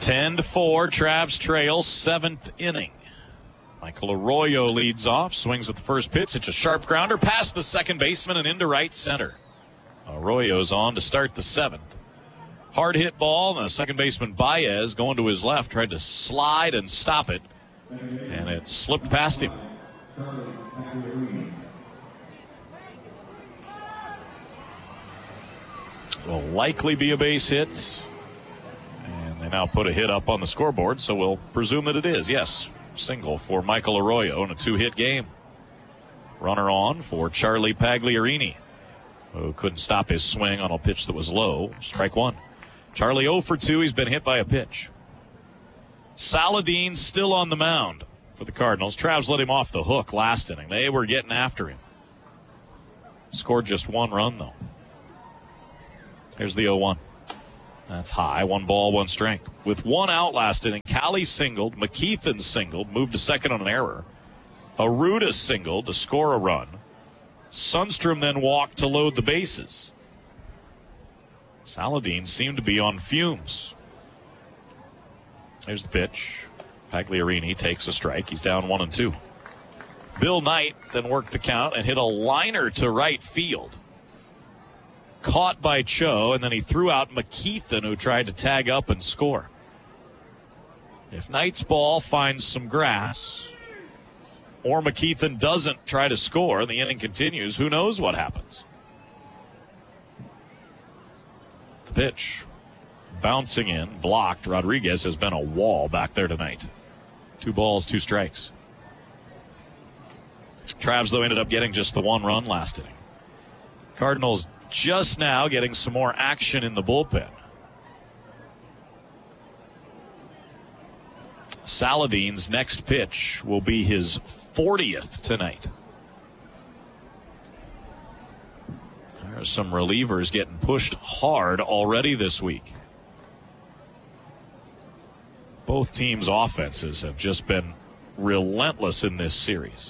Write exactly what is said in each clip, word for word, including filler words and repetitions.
ten to four, Travs trail, seventh inning. Michael Arroyo leads off, swings at the first pitch. It's a sharp grounder past the second baseman and into right center. Arroyo's on to start the seventh. Hard hit ball, and the second baseman Baez going to his left tried to slide and stop it, and it slipped past him. Will likely be a base hit, and they now put a hit up on the scoreboard, so we'll presume that it is. Yes, single for Michael Arroyo in a two-hit game. Runner on for Charlie Pagliarini, who couldn't stop his swing on a pitch that was low. Strike one. Charlie oh for two. He's been hit by a pitch. Saladin still on the mound for the Cardinals. Travs let him off the hook last inning. They were getting after him. Scored just one run, though. Here's the oh one. That's high. One ball, one strike. With one out last inning, Callie singled, McKeithen singled, moved to second on an error. Arruda singled to score a run. Sundstrom then walked to load the bases. Saladin seemed to be on fumes. Here's the pitch. Pagliarini takes a strike. He's down one and two. Bill Knight then worked the count and hit a liner to right field. Caught by Cho, and then he threw out McKeithen, who tried to tag up and score. If Knight's ball finds some grass, or McKeithen doesn't try to score, and the inning continues, who knows what happens. The pitch, bouncing in, blocked. Rodriguez has been a wall back there tonight. Two balls, two strikes. Travs, though, ended up getting just the one run last inning. Cardinals just now getting some more action in the bullpen. Saladin's next pitch will be his fortieth tonight. There's some relievers getting pushed hard already this week. Both teams' offenses have just been relentless in this series.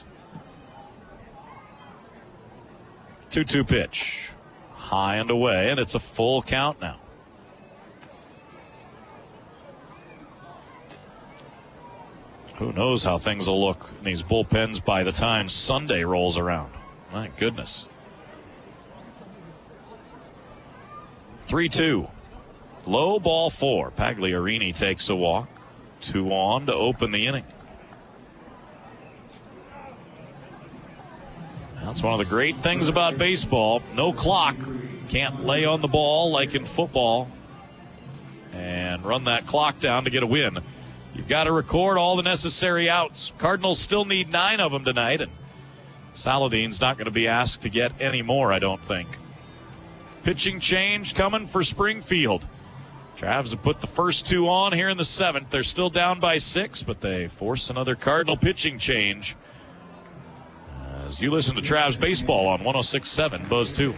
two two pitch. High and away, and it's a full count now. Who knows how things will look in these bullpens by the time Sunday rolls around. My goodness. three two. Low ball four. Pagliarini takes a walk. Two on to open the inning. That's one of the great things about baseball. No clock. Can't lay on the ball like in football and run that clock down to get a win. You've got to record all the necessary outs. Cardinals still need nine of them tonight, and Saladin's not going to be asked to get any more, I don't think. Pitching change coming for Springfield. Travs have put the first two on here in the seventh. They're still down by six, but they force another Cardinal pitching change. As you listen to Travs Baseball on one oh six point seven Buzz two.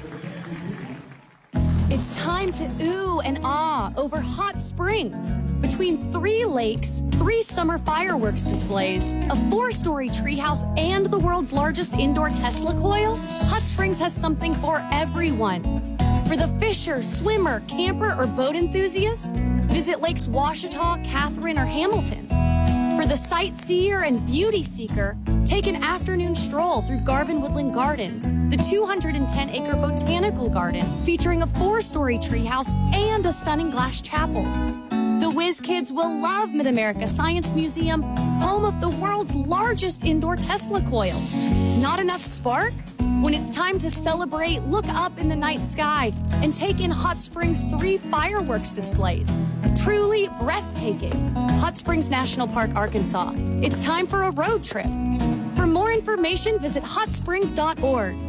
It's time to ooh and ah over Hot Springs. Between three lakes, three summer fireworks displays, a four-story treehouse, and the world's largest indoor Tesla coil, Hot Springs has something for everyone. For the fisher, swimmer, camper, or boat enthusiast, visit Lakes Washita, Catherine, or Hamilton. For the sightseer and beauty seeker, take an afternoon stroll through Garvin Woodland Gardens, the two hundred ten acre botanical garden featuring a four-story treehouse and a stunning glass chapel. The Whiz Kids will love Mid-America Science Museum, home of the world's largest indoor Tesla coil. Not enough spark? When it's time to celebrate, look up in the night sky and take in Hot Springs' three fireworks displays. Truly breathtaking. Hot Springs National Park, Arkansas. It's time for a road trip. For more information, visit hot springs dot org.